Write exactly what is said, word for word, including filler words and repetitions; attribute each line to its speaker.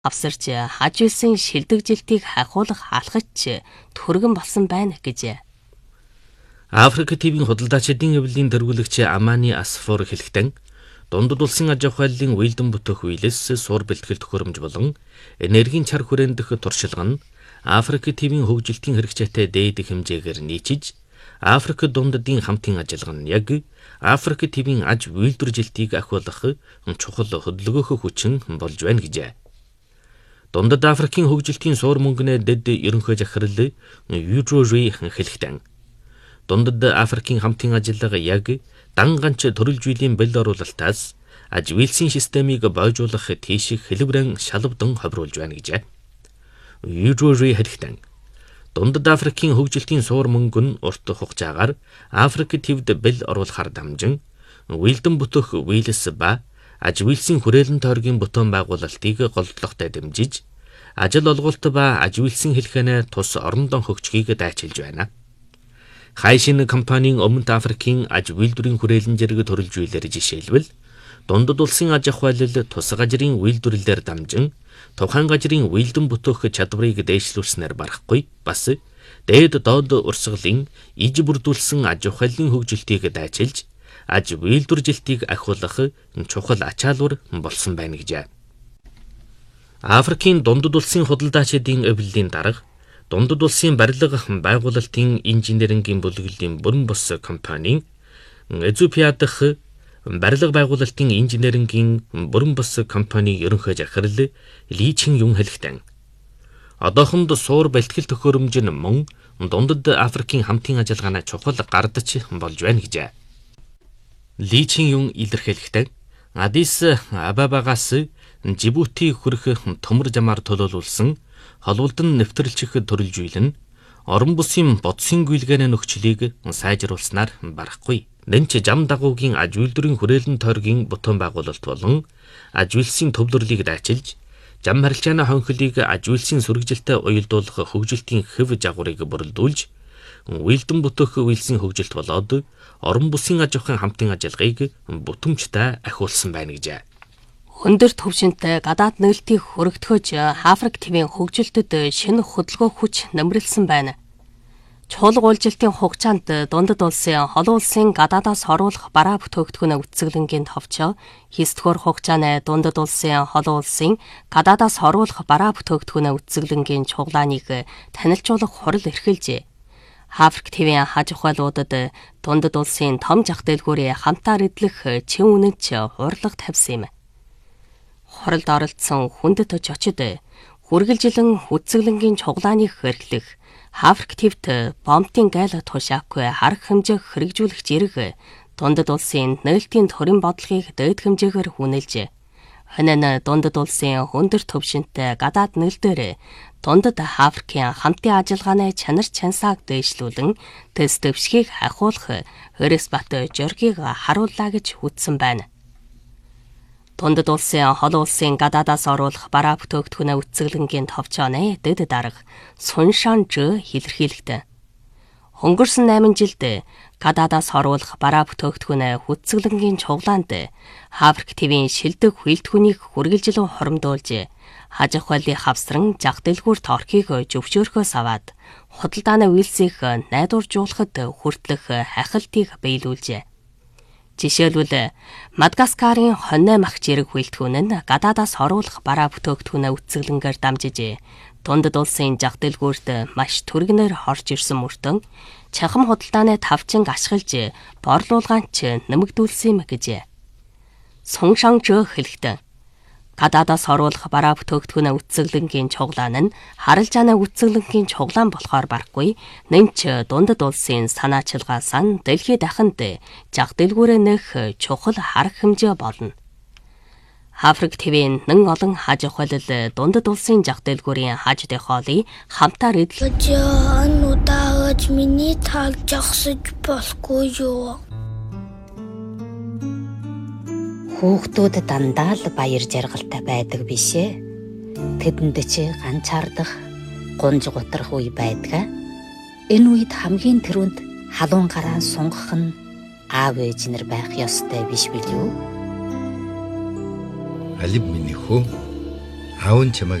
Speaker 1: авсарч хажуулсан шилдэг жилтийг хахуулах хаалгач төргөн болсон байна гэж.
Speaker 2: Африк тивийн худалдаачдын эвлэлийн тэргүүлэгч Амани Асфор хэлэхдээ дундад улсын аж ахуй байдлын уялдан бүтээх үйлээс суур бэлтгэл төхөөрөмж болон энергийн чар хүрээнд дэх туршилга нь Африк тивийн хөгжилтийн хэрэгцээтэй дээд хэмжээгээр нийцэж Африк дундадын хамтын ажиллагаа нь яг Африк тивийн аж үйлдвэржилтийг ахиулах чухал хөдөлгөөх хүчин болж байна гэж. Дундад Африкийн хөгжилтийн суур мөнгөний дэд ерөнхий захирал Южожи хэлэхдээ дундад Африкийн хамтын ажиллагаа яг дан ганц төрөлж үеийн бэл оруулалтаас аж үйлсийн системийг бойжуулах тийших хэлбэрэн шалвдан ховруулж байна гэж. Южожи хэлэхдээ дундад Африкийн хөгжилтийн суур мөнгө нь урт хугацаагаар Африк тивд бэл оруулахар дамжин уялдан бүтээх үйлс ба аж үйлсийн хүрээлэн тойргийн бүтээн байгуулалтыг голдлоготой дэмжиж ажил олголт ба аж үйлсийн хэлхэнэ тус орондон хөгжгийг дайчилж байна. Хайшин компанийн өмнөд Африкийн аж үйлдвэрийн хүрээлэн зэрэг төрөлж үйлээр жишээлбэл дундад улсын аж ахуй байдлал тус газрын үйлдвэрлэлээр дамжин тухайн газрын уялдан бүтээх чадварыг дээшлүүлснээр барахгүй бас дээд доод урсгалын иж бүрдүүлсэн аж ахуй байдлын хөгжилтийг дайчилж аж үйлдвэржилтийг ахиулах чухал ачаалбар болсон байна гэж. Африкийн дундад улсын худалдаачдын эвлэлийн дарга дундад улсын барилга байгуулалтын инженерингийн бүлэглэлийн бүрэн бос компани Эзопиа дахь барилга байгуулалтын инженерингийн бүрэн бос компани ерөнхий захирал Ли Чин Юн хэлэхдээ одоохонд суур бэлтгэл төхөөрөмж нь мөн дундад Африкийн хамтын ажиллагааны чухал гардач болж байна гэж. Ли Чин Юн илэрхийлэхдээ Адис Абабагаас Жибути хүрэх төмөр замаар төлөөлүүлсэн холболдон нэвтрэлчих төрөлжүүл нь орон бүсийн бодсын гүйлгээний нөхцөлийг сайжруулснаар барахгүй. Нэнч зам дагуугийн аж үйлдвэрийн хүрээлэн тойргийн бүтээн байгуулалт болон аж үйлсийн төвлөрлийг дайчилж зам харилцааны хонхлыг аж үйлсийн сүрэгжилтэд уялдуулах хөгжилтийн хэв жагварыг бүрэлдүүлж уялдан бүтээх үйлсийн хөгжилт болоод орон бүсийн аж ахуйн хамтын ажиллагааг бүтэмжтэй ахиулсан байна гэж.
Speaker 1: Өндөр түвшинтэй гадаад нээлтийг хөргөтгөж Африк тивийн хөгжилтөд шинэ хөдөлгөөх хүч нэмрэлсэн байна. Чуулга уулжилтын хугацаанд дундад улсын холон улсын гадаадаас оруулах бараа бүтээгдэхүүн үцэглэнгийн товчоо хэсдүгээр хугацааны дундад улсын холон улсын гадаадаас оруулах бараа бүтээгдэхүүн үцэглэнгийн чуглааныг танилцуулах хурал эрхэлжээ. Африк тивийн аж ахуйлуудад дундад улсын том зах дэлгүүрийн хамтаар эдлэх чин үнэнч хурлага тавьсан юм. Хоролд оролцсон хүндэт очочд хүргэлжилэн үцэглэнгийн чуглааныг хэрэглэх Африк тивт бомбын гайл тушаахгүй харах хэмжээг хэрэгжүүлэх зэрэг дундад улсын нээлтийн төрийн бодлогыг дээд хэмжээгээр хүнэлжээ. Ханаа дундад улсын өндөр түвшинтэй гадаад нээлтээр дундад Африкийн хамтын ажиллагааны чанар чансааг дээшлүүлэн төс төвшгийг ахиулах Хөрөсбат Жоргийг харууллаа гэж хүссэн байна. Дундад улсын холон улсын гадаадаас оруулах бараа бүтээгдэхүүн үцэглэнгийн товчооны дэд дарга Суншан Ж илэрхийлэхдээ өнгөрсөн найман жилд гадаадаас оруулах бараа бүтээгдэхүүн үцэглэнгийн чуглаанд Африк тивийн шилдэг хүлтгүнийг хүргэлжилэн хоромдуулж аж ахуйлын хавсран зах дэлгүүрт орхийг зөвшөөрөхөөс аваад худалдааны үйлсийг найдваржуулахад хүртэлх хахилтыг биелүүлжээ. Жишээлбэл Мадагаскарын хоньной мах зэрэг хүлтгүүн нь гадаадаас оруулах бараа бүтээгдэхүүн үцэглэнгээр дамжиж дундад улсын зах дэлгүүрт маш түргэнээр орж ирсэн мөртөө чахам худалдааны тавчин ашиглаж борлуулгаанч нэмэгдүүлсэн юм гэж. Суншан Ж хэлэхдээ гадаадаас оруулах бараа бүтээгдэхүүн үцэглэнгийн чуглаан нь харилцааны үцэглэнгийн чуглаан болохоор барахгүй нэмч дундад улсын санаачилгаас нь дэлхийд дахинд зах дэлгүүрээ нэх чухал харах хэмжээ болно. Африк тивийн нэн олон аж ахуйлал дундад улсын зах дэлгүүрийн хаж дэхоолыг хамтаар эдлэж
Speaker 3: ануудаач миний тал жагсаж болохгүй юу?
Speaker 4: Хүүхдүүд дандаа л баяр жаргалтай байдаг бишээ. Тэдэнд ч ганцаардах, гунж гутрах үе байдаг. Энэ үед хамгийн түрүүнд халуун гараан сунгах нь аав ээж нар байх ёстой биш билүү?
Speaker 5: Алив миний хөө, аав нь чамайг